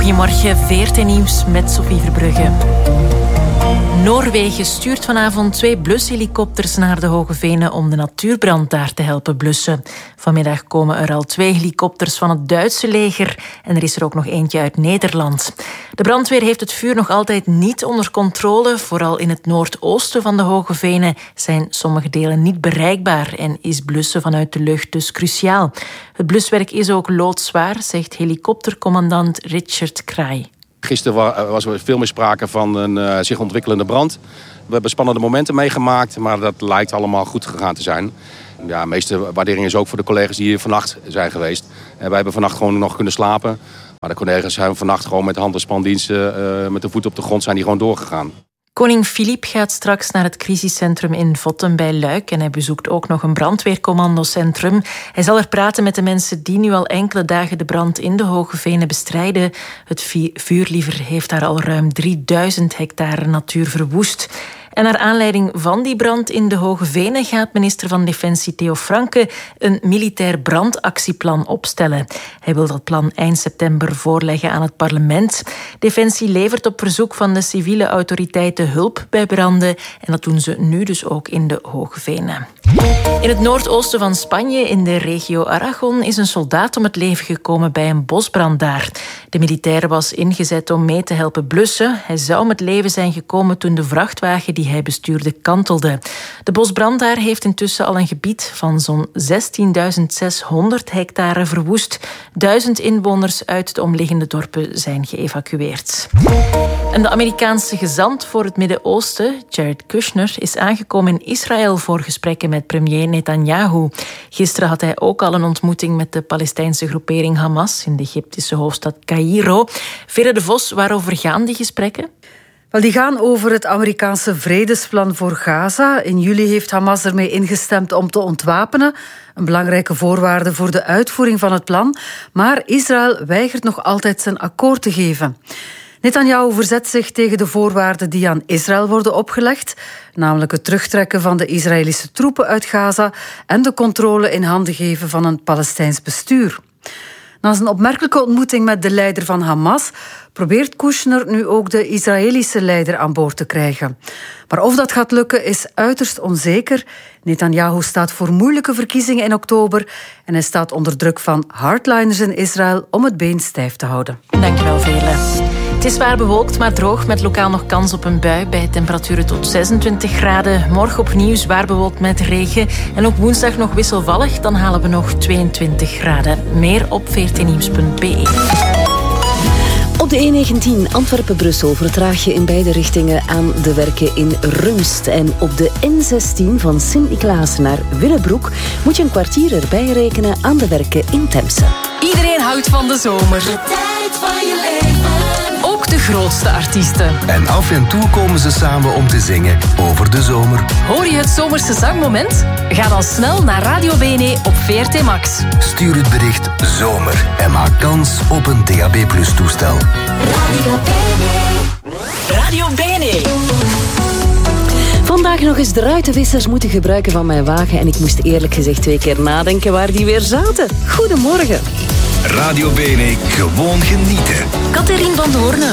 Goedemorgen, VRT Nieuws met Sophie Verbrugge. Noorwegen stuurt vanavond 2 blushelikopters naar de Hoge Venen om de natuurbrand daar te helpen blussen. Vanmiddag komen er al 2 helikopters van het Duitse leger en er is er ook nog eentje uit Nederland. De brandweer heeft het vuur nog altijd niet onder controle. Vooral in het noordoosten van de Hoge Venen zijn sommige delen niet bereikbaar en is blussen vanuit de lucht dus cruciaal. Het bluswerk is ook loodzwaar, zegt helikoptercommandant Richard Kraai. Gisteren was er veel meer sprake van een zich ontwikkelende brand. We hebben spannende momenten meegemaakt, maar dat lijkt allemaal goed gegaan te zijn. Ja, de meeste waardering is ook voor de collega's die hier vannacht zijn geweest. Wij hebben vannacht gewoon nog kunnen slapen. Maar de collega's zijn vannacht gewoon met hand- en spandiensten, met de voet op de grond zijn die gewoon doorgegaan. Koning Filip gaat straks naar het crisiscentrum in Votten bij Luik en hij bezoekt ook nog een brandweercommandocentrum. Hij zal er praten met de mensen die nu al enkele dagen de brand in de Hoge Venen bestrijden. Het vuurliever heeft daar al ruim 3000 hectare natuur verwoest. En naar aanleiding van die brand in de Hoge Venen gaat minister van Defensie Theo Franke een militair brandactieplan opstellen. Hij wil dat plan eind september voorleggen aan het parlement. Defensie levert op verzoek van de civiele autoriteiten hulp bij branden en dat doen ze nu dus ook in de Hoge Venen. In het noordoosten van Spanje, in de regio Aragon, is een soldaat om het leven gekomen bij een bosbrand daar. De militair was ingezet om mee te helpen blussen. Hij zou om het leven zijn gekomen toen de vrachtwagen die hij bestuurde kantelde. De bosbrand daar heeft intussen al een gebied van zo'n 16.600 hectare verwoest. 1000 inwoners uit de omliggende dorpen zijn geëvacueerd. En de Amerikaanse gezant voor het Midden-Oosten, Jared Kushner, is aangekomen in Israël voor gesprekken met premier Netanyahu. Gisteren had hij ook al een ontmoeting met de Palestijnse groepering Hamas in de Egyptische hoofdstad Caïro. Veerle de Vos, waarover gaan die gesprekken? Wel, die gaan over het Amerikaanse vredesplan voor Gaza. In juli heeft Hamas ermee ingestemd om te ontwapenen. Een belangrijke voorwaarde voor de uitvoering van het plan. Maar Israël weigert nog altijd zijn akkoord te geven. Netanyahu verzet zich tegen de voorwaarden die aan Israël worden opgelegd, namelijk het terugtrekken van de Israëlische troepen uit Gaza en de controle in handen geven van een Palestijns bestuur. Na zijn opmerkelijke ontmoeting met de leider van Hamas probeert Kushner nu ook de Israëlische leider aan boord te krijgen. Maar of dat gaat lukken is uiterst onzeker. Netanyahu staat voor moeilijke verkiezingen in oktober en hij staat onder druk van hardliners in Israël om het been stijf te houden. Dankjewel, Veerle. Het is zwaar bewolkt, maar droog, met lokaal nog kans op een bui bij temperaturen tot 26 graden. Morgen opnieuw zwaar bewolkt met regen. En ook woensdag nog wisselvallig, dan halen we nog 22 graden. Meer op vrtnieuws.be. Op de E19 Antwerpen-Brussel vertraag je in beide richtingen aan de werken in Rumst. En op de N16 van Sint-Niklaas naar Willebroek moet je een kwartier erbij rekenen aan de werken in Temse. Iedereen houdt van de zomer. De tijd van je leven. Ook de grootste artiesten. En af en toe komen ze samen om te zingen over de zomer. Hoor je het zomerse zangmoment? Ga dan snel naar Radio BNE op VRT Max. Stuur het bericht zomer en maak kans op een DAB+ toestel. Radio BNE. Radio BNE. Vandaag nog eens de ruitenwissers moeten gebruiken van mijn wagen en ik moest eerlijk gezegd 2 keer nadenken waar die weer zaten. Goedemorgen. Radio BNE, gewoon genieten. Catherine van Doornen.